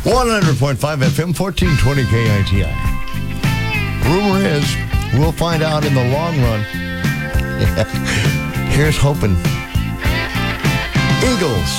100.5 FM, 1420 KITI. Rumor is, we'll find out in the long run. Here's hoping. Eagles.